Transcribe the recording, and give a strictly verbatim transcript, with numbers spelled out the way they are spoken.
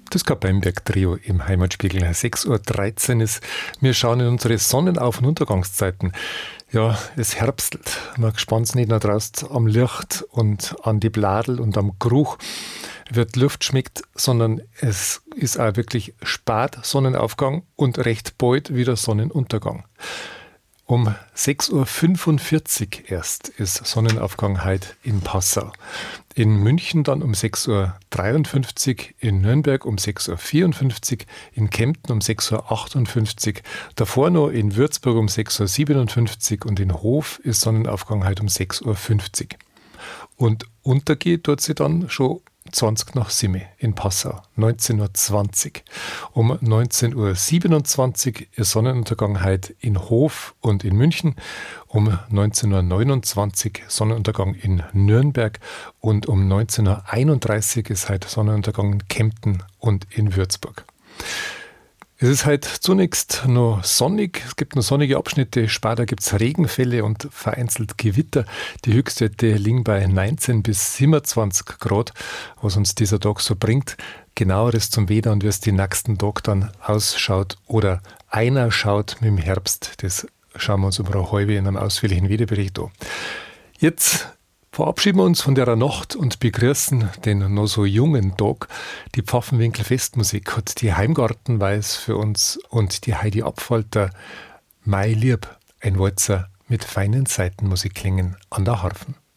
Das Bamberg-Trio im Heimatspiegel. sechs Uhr dreizehn ist. Wir schauen in unsere Sonnenauf- und Untergangszeiten. Ja, es herbstelt. Man gespannt nicht nur draußen am Licht und an die Bladel und am Geruch wird Luft schmeckt, sondern es ist auch wirklich spät Sonnenaufgang und recht bald wieder Sonnenuntergang. Um sechs Uhr fünfundvierzig erst ist Sonnenaufgang heute in Passau. In München dann um sechs Uhr dreiundfünfzig, in Nürnberg um sechs Uhr vierundfünfzig, in Kempten um sechs Uhr achtundfünfzig, davor noch in Würzburg um sechs Uhr siebenundfünfzig und in Hof ist Sonnenaufgang heute um sechs Uhr fünfzig. Und untergeht dort sie dann schon zwanzig nach sieben in Passau, neunzehn Uhr zwanzig. Um neunzehn Uhr siebenundzwanzig ist Sonnenuntergang heute in Hof und in München. Um neunzehn Uhr neunundzwanzig Sonnenuntergang in Nürnberg und um neunzehn Uhr einunddreißig ist heute Sonnenuntergang in Kempten und in Würzburg. Es ist halt zunächst noch sonnig, es gibt noch sonnige Abschnitte, später gibt es Regenfälle und vereinzelt Gewitter. Die Höchstwerte liegen bei neunzehn bis siebenundzwanzig Grad, was uns dieser Tag so bringt. Genaueres zum Wetter und wie es die nächsten Tag dann ausschaut oder einer schaut mit dem Herbst, das schauen wir uns über eine halbe in einem ausführlichen Wetterbericht an. Jetzt verabschieden wir uns von der Nacht und begrüßen den noch so jungen Tag. Die Pfaffenwinkel Festmusik hat die Heimgartenweis für uns und die Heidi Abfalter Mai Lieb, ein Walzer mit feinen Saitenmusikklängen an der Harfen.